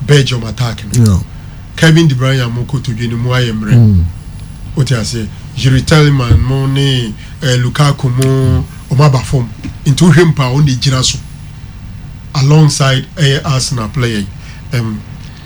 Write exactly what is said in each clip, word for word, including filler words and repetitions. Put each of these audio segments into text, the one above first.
Belgium attack. Yeah. Kevin De Bruyne amoko to dwene mu ayemre. What you say? Jiri Tielemans mo ne Lukaku mo omaba form into hempa on the gina so alongside a Arsenal player. Um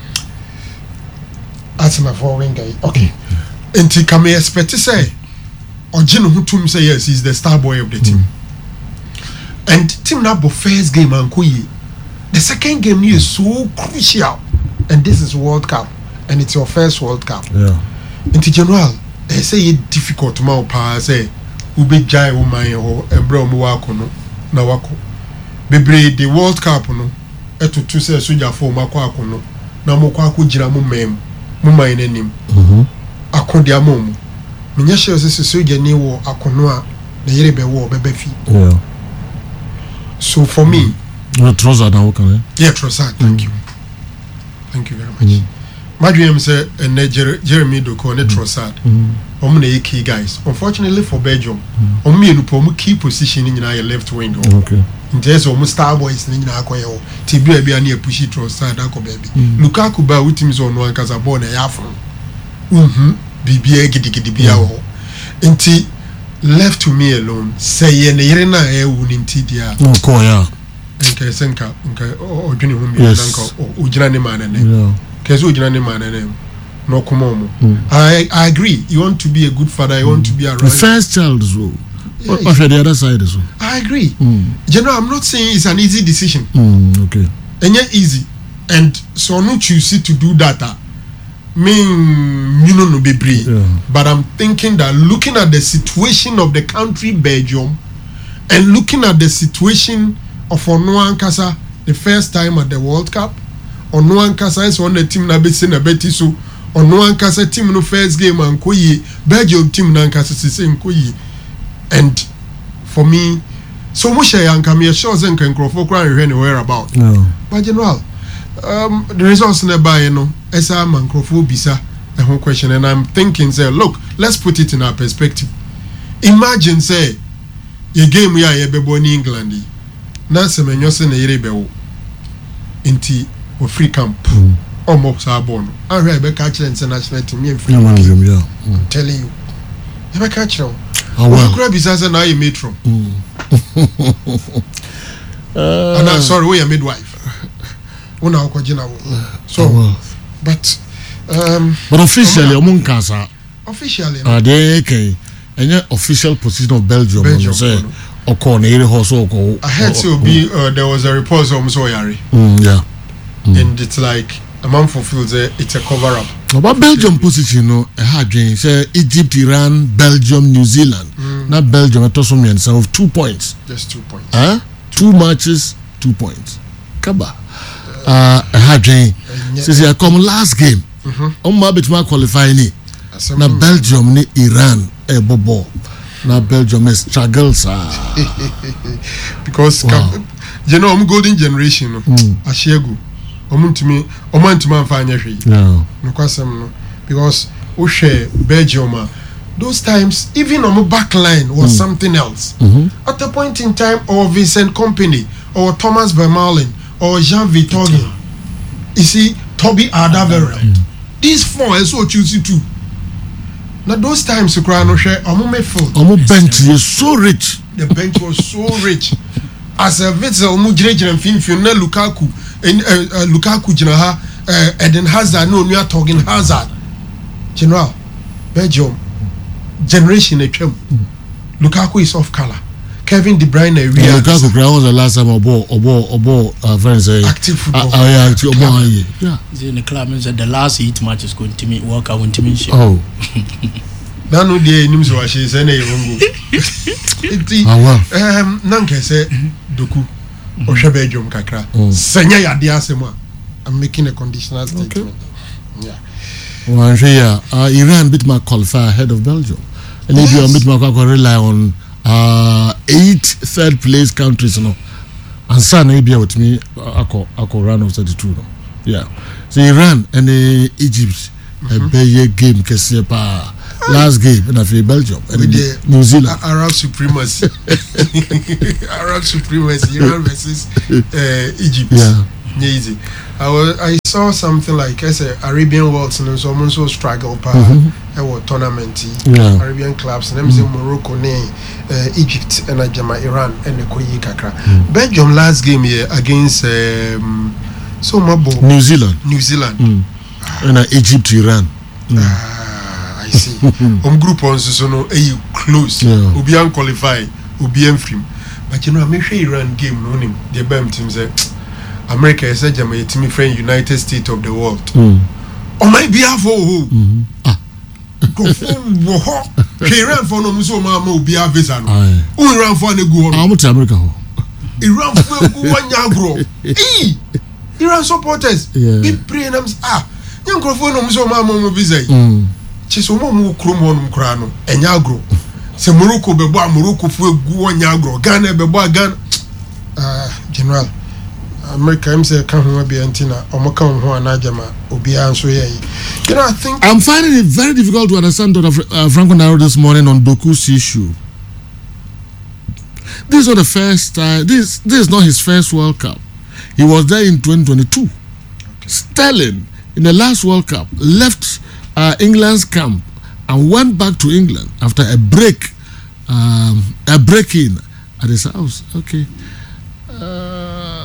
Arsenal for winger. Okay. Enti can me expect to say Ojino Hutum say yes, he's the star boy of the team. Mm. And team now first game and Kuyi. The second game is so crucial. And this is World Cup. And it's your first World Cup. Yeah. In general, they say it's difficult to ma pa say ube jai wo man ho ebra mu wako no na wako. Bebre the World Cup no eto to say soja for mako akono na mo kwa akojira mo mem mo man nanim. Mhm. Akodia mom. Menya sure say soja ni wo akono a na yere be wo bebe fi. Yeah. So for me, no Trossard now can. Yeah, Trossard, thank mm. you. Thank you very much. Mm. My dream say and Jeremy Doku and Trossard. Um na key guys. Unfortunately for Belgium, um me no po key position in your left wing. Okay. In terms of star boys in na akoye. Tibia bia na push Trossard akọ baby. Lukaku ba with him on one kasa ball na yafro. Mhm. Bibia gidigidi bia ho. Nti left to me alone. Say ye na yere na e wu ni ntidia. No ko ya. Nka senka nka odwene hu mi nka ogina ne man ne. Yeah. Kezo ogina ne man ne. No come on. I I agree. You want to be a good father, you want to be around. The first child as well. What yeah, the other side as well? I agree. Mm. You know, I'm not saying it's an easy decision. Mm, okay. And yet easy. And so no choose to do that. Uh, mean you know no be brave. Yeah. But I'm thinking that looking at the situation of the country Belgium and looking at the situation of Onuan Kasa the first time at the World Cup, Onuan Kasa is on the team na be seen a beti so Onuan Kasa team no first game and koyi Belgium team na Kasa sise koyi. And for me, so much I am coming sure then can Crawford cry anywhere about. No. But general, um the results never you know, Esa man Crawford bisa a whole question and I'm thinking say look, let's put it in our perspective. Imagine say your game we are in England. Na semenyo se na yere bewo inti o free camp omo sa born ahwe be catch international team in free camp yeah. I'm telling you e be catch you oh well grab business na you metro uh, and I'm sorry we are midwife una okojina wo so oh, well. but um but officially omun kasa officially ah dey okay any official position of Belgium, Belgium say Oko na also oko. I heard to be uh, there was a report from Soyari. Mm, yeah. Mm. And it's like a man fulfills it, it's a cover up. About Belgium position, no, a hard dream. Say Egypt, Iran, Belgium, New Zealand. Mm. Not Belgium, it also means of two points. Just two points. Huh? Two matches, two points. Kaba. Uh, a hard dream. Since I come last game, on my bit my qualifying. Na Belgium ni Iran e bobo. Na Belgium is struggles ah. Because wow. You know I'm golden generation no. Mm. Ashegu. Omuntimi omuntimi amfanya hwe. Yeah. No kwasem no because we share Belgium those times even on my back line was mm. something else. Mm-hmm. At the point in time or Vincent Kompany or Thomas Vermaelen or Jean Vertonghen. You see Toby Alderweireld. Mm. These four is what you see too. Now those times you cry no share omo me full. Omo bench is so rich. The bench was so rich. As a vessel omo jire jire mfimfim na Lukaku and uh, uh, Lukaku jina ha uh, Eden Hazard no we are talking Hazard. General Belgium generation etwam. Lukaku is off color. Kevin De Bruyne real. Yeah, Lukaku was the last time obo obo obo uh, friends say active football. Uh, uh, yeah, active obo yeah. In the club means that the last eight matches going to me work out to me. Oh. Na no dey nim so ahye say na yongo. Iti um nanke say Doku o hwe Belgium kakra. Senya yade asem a I'm making a conditional statement. Okay. Yeah. Well, yeah, uh, Iran bit my qualify ahead of Belgium. And if you bit my rely on uh eight third place countries no and son maybe with me ako ako run of thirty-two no yeah so Iran and uh, Egypt a big game kese pa last game and after Belgium and the New Zealand Arab supremacy Arab supremacy Iran versus uh, Egypt yeah easy. I was, I saw something like I say Arabian worlds and so also struggle pa e tournament yeah. Arabian clubs and mm. Morocco ne uh, Egypt and Ajama Iran and the Koyi Kakra. Mm. Belgium last game here against um, so Mabo New Zealand. New Zealand. Mm. Ah. And uh, Egypt Iran. Mm. Ah, I see. Um group on so no e close. Yeah. Obi an qualify, Obi an film. But you know, I make sure Iran game no him. The B A M team say America is a Germany team friend United States of the world. Mm. On my behalf, oh, mm-hmm. ah, go for Iran for no muso mama be a visa. Oh, Iran for ne go. I'm to America. Iran for go one yagro. Eh, Iran supporters. Be praying them ah. Young go for no muso mama visa. Hmm. Chisomo mu krumo no kra no enyagro. Se Morocco be bo Morocco for go one yagro. Ghana be bo Ghana. Ah, general. America I'm say can ho be antina omoka ho anajama obia so ye. You know, I think I'm finding it very difficult to understand Doctor Uh, Franco Naro this morning on Doku's issue. This is not the first time. This this is not his first World Cup. He was there in twenty twenty-two. Okay. Sterling in the last World Cup left uh, England's camp and went back to England after a break, um, a break-in at his house. Okay. Uh,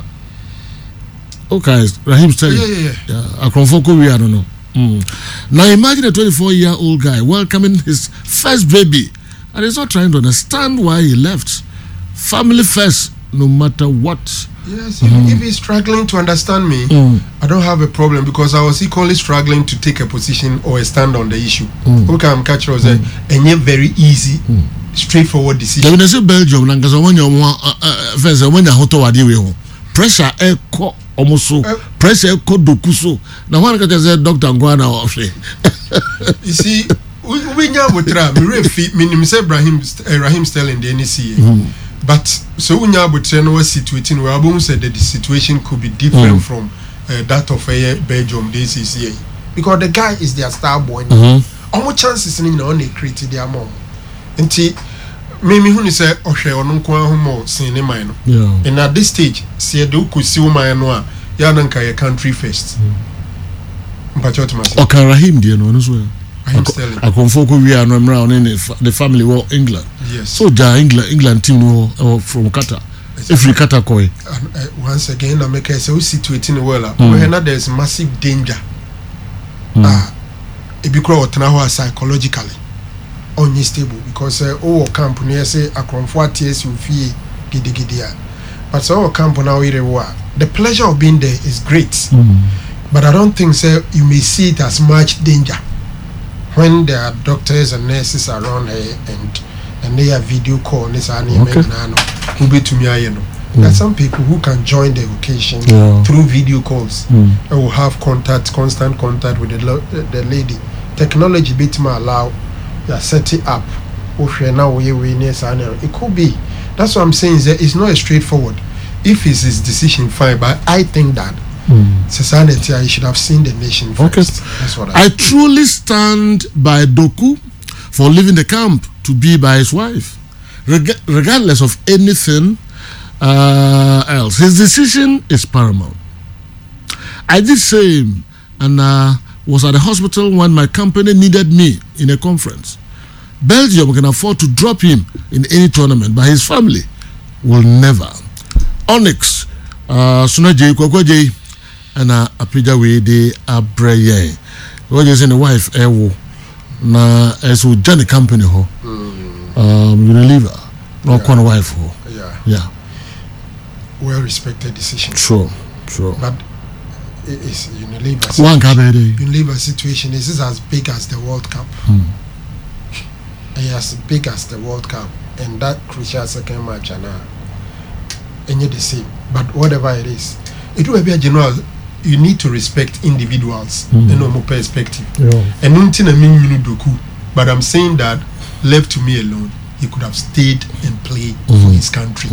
Okay, Raheem Sterling. Yeah, yeah, yeah. yeah Akronfoko, we I don't know. Mm. Now imagine a twenty-four-year-old guy welcoming his first baby, and he's not trying to understand why he left. Family first, no matter what. Yes, mm. if, if he's struggling to understand me, mm. I don't have a problem because I was equally struggling to take a position or a stand on the issue. Mm. Okay, I'm catching us mm. and yet very easy. Mm. Straightforward decision. When I say Belgium, like when you first when you hot to deal pressure, echo almost so pressure, echo dokuso. Now one can say Doctor Ngwana or you see, we we now would try. Me refi, me me say Raheem Raheem Sterling the N C A, but so we now would try no situation where Abu said that the situation could be different mm. from uh, that of uh, Belgium this is here because the guy is their star boy. How much chances in on they created their mom. Nti me me huni say ohwe ono nko ahomo sin ne man no yeah and at this stage say do kusi wo man no a ya na nka ye country first mpacho to myself okay Raheem dey no no so I'm telling akonfoko we are no mra on the family war England yes so ja England England team no uh, from Qatar if we Qatar koi uh, once again na make say we situate in the world mm. where now there's massive danger mm. ah e be grow otna ho psychologically unstable because uh, oh camp near say akromfo aties you fie gidigidia but so camp now the pleasure of being there is great mm. but I don't think say you may see it as much danger when there are doctors and nurses around her and and they have video call this and okay. who be to me you know mm. there are some people who can join the occasion yeah. through video calls mm. and will have contact constant contact with the, the lady. Technology bit may allow you set it up. It could be. That's what I'm saying. Is that it's not a straightforward. If it's his decision, fine. But I think that mm. society, I should have seen the nation first. Okay. That's what I, I truly stand by Doku for leaving the camp to be by his wife, Reg- regardless of anything uh, else. His decision is paramount. I did same, and uh, was at the hospital when my company needed me in a conference. Belgium can afford to drop him in any tournament, but his family will never. Onyx, uh, Sunaje Kwakwaje, and uh, Apija we de Abreye. What is in the wife, Ewo, na as we join the company ho, um, Unilever, no corner wife ho. Yeah, yeah. Well respected decision. Sure, sure. But it's Unilever. One Unilever situation is as big as the World Cup. Hmm. As big as the World Cup, and that crucial second match, and uh, and you're the same. But whatever it is, it will be a general. You need to respect individuals mm. and no perspective. Yeah. And nothing I mean Doku, but I'm saying that left to me alone, he could have stayed and played mm. for his country.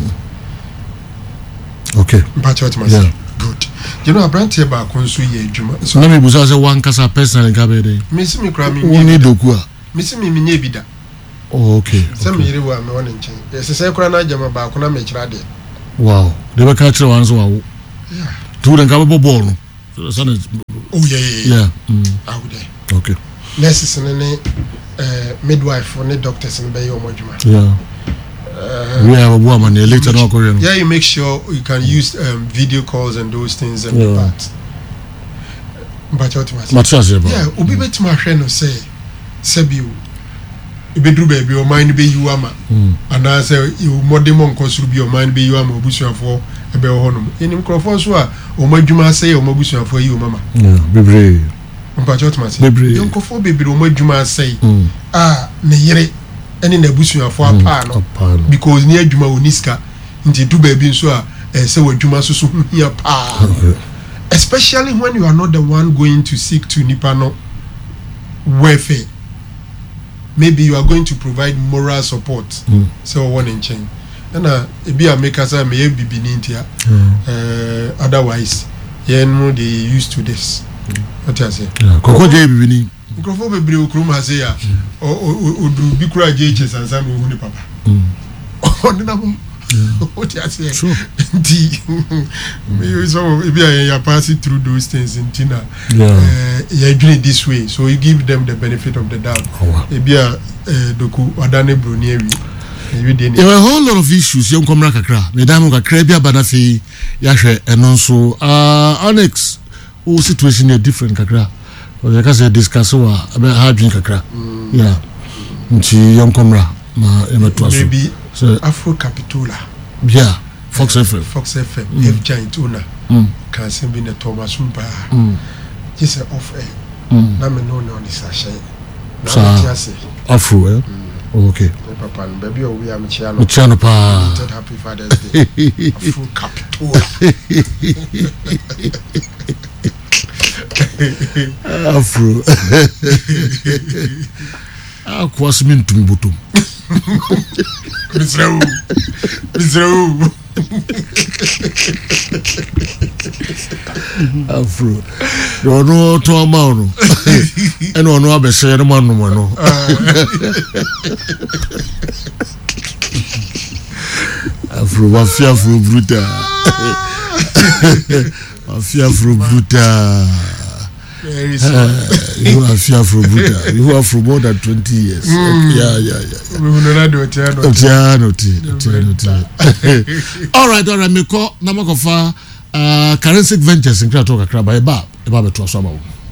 Okay. Yeah. Good. You know, I brought here back on so ye Juma. So let me was also one casa personal in Cabede. Miss me cramming. We need Doku. Miss me Minebida. Oh, okay. Some year were me one in chain. There's a second Jama back on a match. Wow. They were catching ones. Wow. Yeah. to the Gabo ball. So oh yeah yeah yeah. Mm. Out there. Okay. Nurses and any uh, midwife or any doctors in Bayo Mojuma. Yeah. Uh, we have a woman later on. Yeah, you make sure you can use um, video calls and those things and yeah. that. But what was it? Yeah, Ubi bet my friend say, Sebiu, Ibedru baby, your mind be you ama. And I say, you more demon cause be your mind be you ama, Bushia for a bell honum. In him Crawford's or my Juma say, or Mabushia for you, Mamma. Yeah, be brave. But what must be Uncle for baby, or my Juma say, ah, Nayere, and in a Bushia for a pan, because near Juma Uniska, into two baby so uh say what Juma so here pa. Especially when you are not the one going to seek to Nipano welfare. Maybe you are going to provide moral support. Mm. So one in chain. And uh be a maker say may be benintia. Uh otherwise, you know they used to this. Mm. What I say? Koko je bibini. Mikrofo bebre okroma say ya o o do bi kura je che sansa no hu ni papa. Mm. Ordinable. What I say? Sure. Maybe some maybe you are passing through those things in Tina. Yeah. Uh, you're doing it this way, so you give them the benefit of the doubt. Maybe a doku adane bronieri. There were a whole lot of issues. Young Comrade Kakra, Madame Kakrebia Banafi, Yashe, and also uh, Onyx. Whole situation is different, Kakra. Or like I said, discuss about hard drink Kakra. Yeah. Nchi Young Comrade, maybe so, Afro Capitola. Yeah. Fox F M. Fox F M. Mm. F Giant Una. Mm. Can send me the Thomas Umpa. Mm. Just off air. Mm. Na me no no ni sashay. Na say. Afro eh. Mm. Oh, okay. Papa baby we am Chiano. Chiano pa. Happy Father's Day. Afro Capitola. Afro. Ah, kwasi mi ntumi botom. Misrau. Misrau. Afro. You know to amount. And one no be say no man no no. Afro wa fi Afro bruta. Wa fi Afro bruta. Very so. You are Afro bruta. You are for more than twenty years. Mm. Yeah, yeah, yeah. We will not do it. All right, all right. Me call Namakofa. Uh, Currency Ventures in Kratok Kraba. Eba, eba betu aswama.